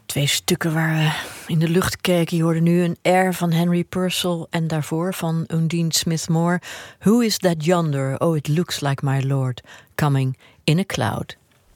Twee stukken waar we in de lucht keken. Je hoorde nu een air van Henry Purcell en daarvoor van Undine Smith-Moore. Who is that yonder? Oh, it looks like my lord, coming in a cloud.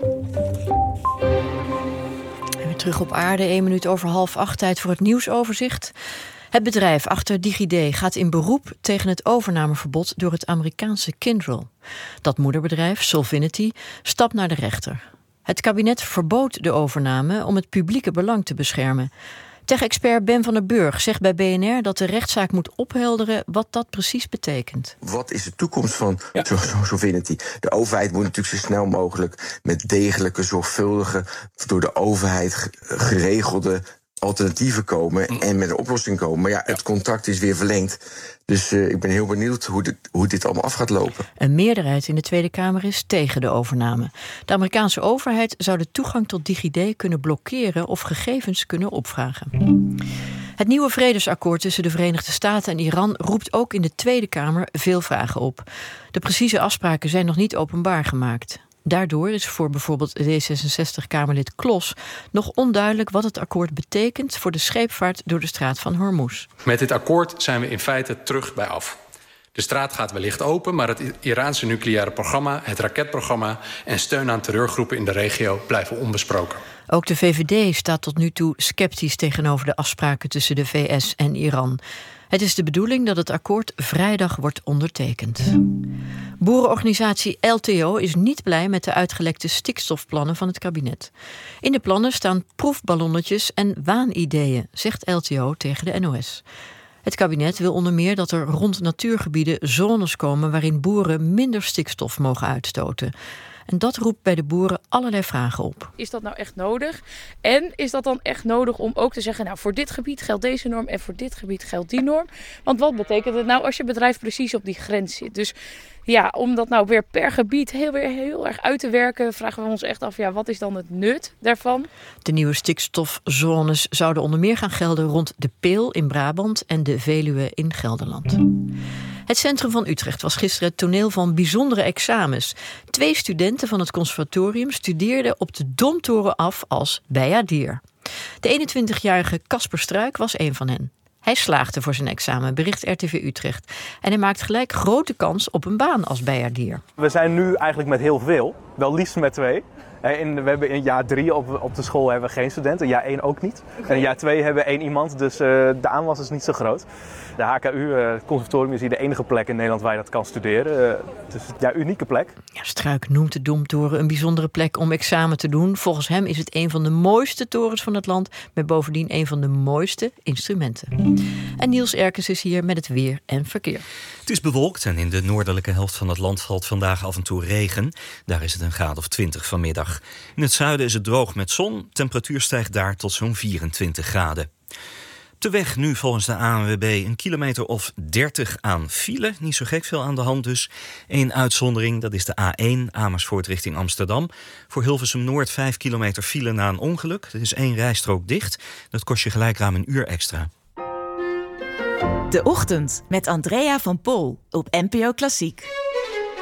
En weer terug op aarde, 1 minuut over 7:30, tijd voor het nieuwsoverzicht. Het bedrijf achter DigiD gaat in beroep tegen het overnameverbod door het Amerikaanse Kyndryl. Dat moederbedrijf, Solvinity, stapt naar de rechter. Het kabinet verbood de overname om het publieke belang te beschermen. Tech-expert Ben van der Burg zegt bij BNR dat de rechtszaak moet ophelderen wat dat precies betekent. Wat is de toekomst van Solvinity? De overheid moet natuurlijk zo snel mogelijk met degelijke, zorgvuldige, door de overheid geregelde alternatieven komen en met een oplossing komen. Maar ja, het contract is weer verlengd. Dus ik ben heel benieuwd hoe dit allemaal af gaat lopen. Een meerderheid in de Tweede Kamer is tegen de overname. De Amerikaanse overheid zou de toegang tot DigiD kunnen blokkeren of gegevens kunnen opvragen. Het nieuwe vredesakkoord tussen de Verenigde Staten en Iran roept ook in de Tweede Kamer veel vragen op. De precieze afspraken zijn nog niet openbaar gemaakt. Daardoor is voor bijvoorbeeld D66-Kamerlid Klos nog onduidelijk wat het akkoord betekent voor de scheepvaart door de straat van Hormuz. Met dit akkoord zijn we in feite terug bij af. De straat gaat wellicht open, maar het Iraanse nucleaire programma, het raketprogramma en steun aan terreurgroepen in de regio blijven onbesproken. Ook de VVD staat tot nu toe sceptisch tegenover de afspraken tussen de VS en Iran. Het is de bedoeling dat het akkoord vrijdag wordt ondertekend. Boerenorganisatie LTO is niet blij met de uitgelekte stikstofplannen van het kabinet. In de plannen staan proefballonnetjes en waanideeën, zegt LTO tegen de NOS. Het kabinet wil onder meer dat er rond natuurgebieden zones komen waarin boeren minder stikstof mogen uitstoten. En dat roept bij de boeren allerlei vragen op. Is dat nou echt nodig? En is dat dan echt nodig om ook te zeggen, nou, voor dit gebied geldt deze norm en voor dit gebied geldt die norm? Want wat betekent het nou als je bedrijf precies op die grens zit? Dus ja, om dat nou weer per gebied heel erg uit te werken, vragen we ons echt af, ja, wat is dan het nut daarvan? De nieuwe stikstofzones zouden onder meer gaan gelden rond de Peel in Brabant en de Veluwe in Gelderland. Het centrum van Utrecht was gisteren het toneel van bijzondere examens. 2 studenten van het conservatorium studeerden op de Domtoren af als bijaardier. De 21-jarige Casper Struik was een van hen. Hij slaagde voor zijn examen, bericht RTV Utrecht. En hij maakt gelijk grote kans op een baan als bijaardier. We zijn nu eigenlijk met heel veel, wel liefst met 2. We hebben in jaar 3 op de school hebben we geen studenten, jaar 1 ook niet. En in jaar 2 hebben we 1 iemand, dus de aanwas is niet zo groot. De HKU, het conservatorium, is hier de enige plek in Nederland waar je dat kan studeren. Dus ja, unieke plek. Ja, Struik noemt de Domtoren een bijzondere plek om examen te doen. Volgens hem is het een van de mooiste torens van het land, met bovendien een van de mooiste instrumenten. En Niels Erkens is hier met het weer en verkeer. Het is bewolkt en in de noordelijke helft van het land valt vandaag af en toe regen. Daar is het een graad of 20 vanmiddag. In het zuiden is het droog met zon. Temperatuur stijgt daar tot zo'n 24 graden. Op de weg nu volgens de ANWB een kilometer of 30 aan file. Niet zo gek veel aan de hand dus. Eén uitzondering, dat is de A1 Amersfoort richting Amsterdam. Voor Hilversum Noord 5 kilometer file na een ongeluk. Er is 1 rijstrook dicht. Dat kost je gelijk ruim 1 uur extra. De Ochtend met Andrea van Pol op NPO Klassiek.